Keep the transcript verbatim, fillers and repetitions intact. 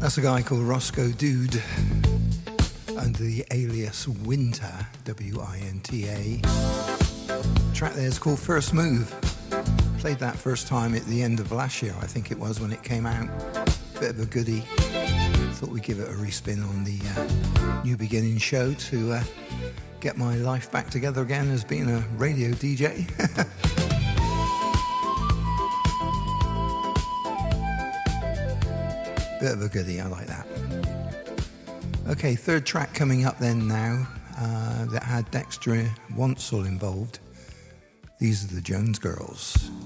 That's a guy called Roscoe Dude under the alias Winter, W I N T A. The track there is called First Move. Played that first time at the end of last year, I think it was, when it came out. Bit of a goodie. Thought we'd give it a respin on the uh, New Beginning show to uh, get my life back together again as being a radio D J. Bit of a goodie, I like that. Okay, third track coming up then now, uh, that had Dexter Wansel involved. These are the Jones Girls.